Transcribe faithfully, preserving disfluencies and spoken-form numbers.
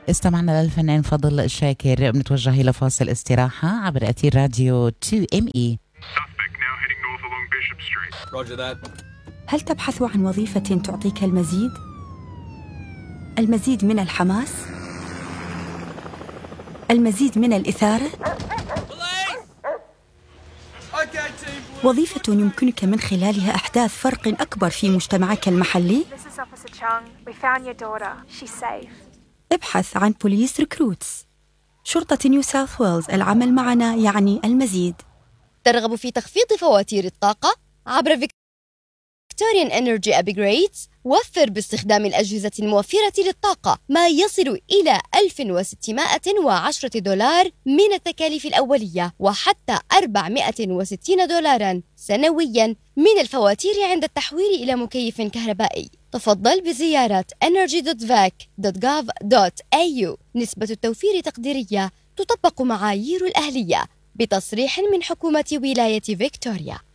استمعنا للفنان فضل الشاكر. بنتوجه إلى فاصل استراحة عبر أثير راديو تو إم إي. هل تبحث عن وظيفة تعطيك المزيد؟ المزيد من الحماس؟ المزيد من الإثارة؟ وظيفة يمكنك من خلالها إحداث فرق أكبر في مجتمعك المحلي؟ ابحث عن بوليس ريكروتس. شرطة نيو ساوث ويلز، العمل معنا يعني المزيد. ترغب في تخفيض فواتير الطاقة عبر فيكتوريان إنرجي أبجريدز؟ وفر باستخدام الأجهزة الموفرة للطاقة ما يصل إلى ألف وستمائة وعشرة دولار من التكاليف الأولية، وحتى أربعمائة وستين دولارا سنويا من الفواتير عند التحويل إلى مكيف كهربائي. تفضل بزيارة energy dot vac dot gov dot a u. نسبة التوفير تقديرية، تطبق معايير الأهلية بتصريح من حكومة ولاية فيكتوريا.